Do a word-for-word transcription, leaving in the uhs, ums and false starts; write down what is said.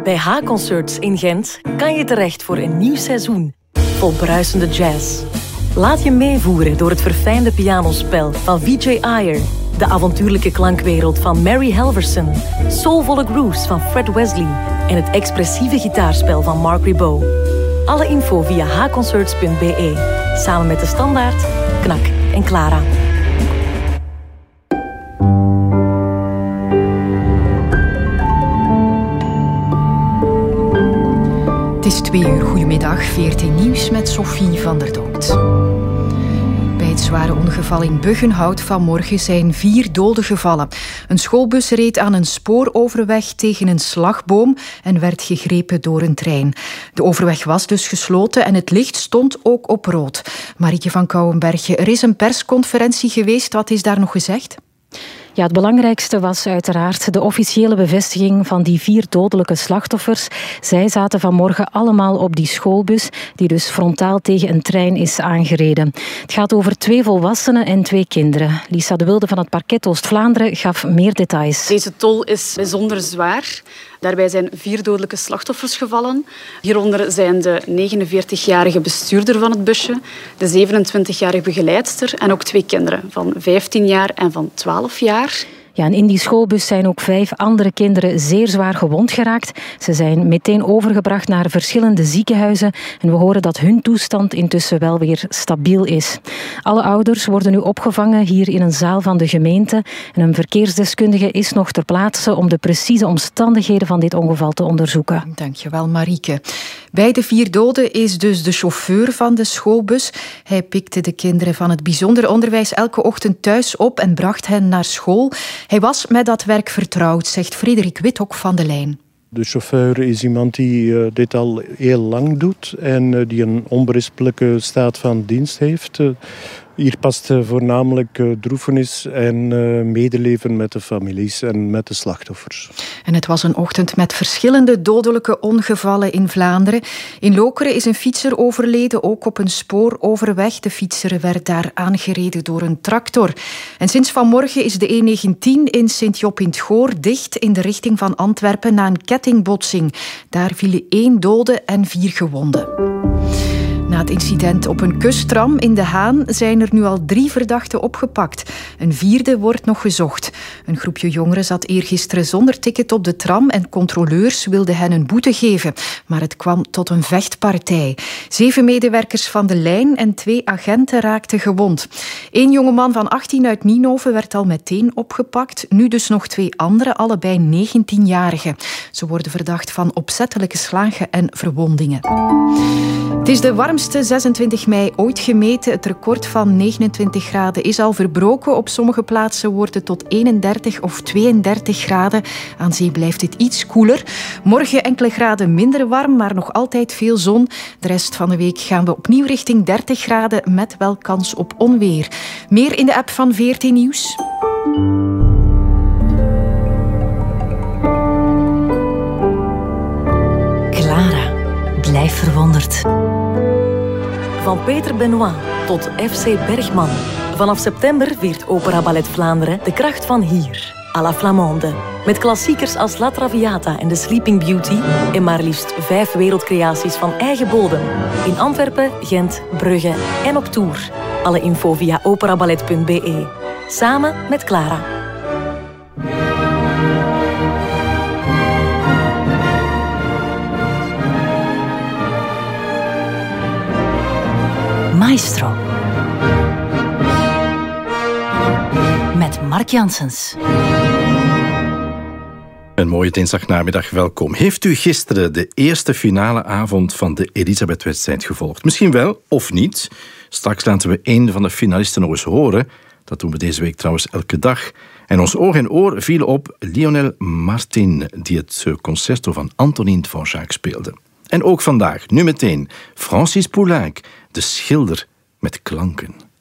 Bij H-Concerts in Gent kan je terecht voor een nieuw seizoen vol bruisende jazz. Laat je meevoeren door het verfijnde pianospel van V J Ayer, de avontuurlijke klankwereld van Mary Helverson, soulvolle grooves van Fred Wesley en het expressieve gitaarspel van Mark Ribot. Alle info via h concerts punt b e, samen met De Standaard, Knak en Clara. Het is twee uur. Goedemiddag, V R T Nieuws met Sophie van der Dood. Bij het zware ongeval in Buggenhout vanmorgen zijn vier doden gevallen. Een schoolbus reed aan een spooroverweg tegen een slagboom en werd gegrepen door een trein. De overweg was dus gesloten en het licht stond ook op rood. Marieke van Kouwenbergje, er is een persconferentie geweest. Wat is daar nog gezegd? Ja, het belangrijkste was uiteraard de officiële bevestiging van die vier dodelijke slachtoffers. Zij zaten vanmorgen allemaal op die schoolbus, die dus frontaal tegen een trein is aangereden. Het gaat over twee volwassenen en twee kinderen. Lisa de Wilde van het parket Oost-Vlaanderen gaf meer details. Deze tol is bijzonder zwaar. Daarbij zijn vier dodelijke slachtoffers gevallen. Hieronder zijn de negenenveertigjarige bestuurder van het busje, de zevenentwintigjarige begeleidster en ook twee kinderen van vijftien jaar en van twaalf jaar. Ja, en in die schoolbus zijn ook vijf andere kinderen zeer zwaar gewond geraakt. Ze zijn meteen overgebracht naar verschillende ziekenhuizen en we horen dat hun toestand intussen wel weer stabiel is. Alle ouders worden nu opgevangen hier in een zaal van de gemeente en een verkeersdeskundige is nog ter plaatse om de precieze omstandigheden van dit ongeval te onderzoeken. Dankjewel, Marieke. Bij de vier doden is dus de chauffeur van de schoolbus. Hij pikte de kinderen van het bijzonder onderwijs elke ochtend thuis op en bracht hen naar school. Hij was met dat werk vertrouwd, zegt Frederik Withok van de Lijn. De chauffeur is iemand die uh, dit al heel lang doet en uh, die een onberispelijke staat van dienst heeft. Uh, hier past uh, voornamelijk uh, droefenis en uh, medeleven met de families en met de slachtoffers. En het was een ochtend met verschillende dodelijke ongevallen in Vlaanderen. In Lokeren is een fietser overleden, ook op een spooroverweg. De fietser werd daar aangereden door een tractor. En sinds vanmorgen is de E negentien in Sint-Job in 't Goor dicht in de richting van Antwerpen na een kettingbotsing. Daar vielen één dode en vier gewonden. Na het incident op een kusttram in De Haan zijn er nu al drie verdachten opgepakt. Een vierde wordt nog gezocht. Een groepje jongeren zat eergisteren zonder ticket op de tram en controleurs wilden hen een boete geven. Maar het kwam tot een vechtpartij. Zeven medewerkers van de lijn en twee agenten raakten gewond. Eén jongeman van achttien uit Ninove werd al meteen opgepakt. Nu dus nog twee anderen, allebei negentienjarigen. Ze worden verdacht van opzettelijke slagen en verwondingen. Het is de warmste zesentwintig mei ooit gemeten. Het record van negenentwintig graden is al verbroken. Op sommige plaatsen wordt het tot eenendertig of tweeëndertig graden. Aan zee blijft het iets koeler. Morgen enkele graden minder warm, maar nog altijd veel zon. De rest van de week gaan we opnieuw richting dertig graden met wel kans op onweer. Meer in de app van V R T Nieuws. Clara, blijf verwonderd. Van Peter Benoit tot F C Bergman. Vanaf september viert Opera Ballet Vlaanderen de kracht van hier, à la Flamande. Met klassiekers als La Traviata en The Sleeping Beauty en maar liefst vijf wereldcreaties van eigen bodem. In Antwerpen, Gent, Brugge en op tour. Alle info via operaballet punt b e. Samen met Clara. Maestro. Met Mark Janssens. Een mooie dinsdagnamiddag, welkom. Heeft u gisteren de eerste finale avond van de Elisabeth-wedstrijd gevolgd? Misschien wel, of niet. Straks laten we een van de finalisten nog eens horen. Dat doen we deze week trouwens elke dag. En ons oog en oor viel op Lionel Martin, die het concerto van Antonin Dvorak speelde. En ook vandaag, nu meteen, Francis Poulenc, de schilder met klanken.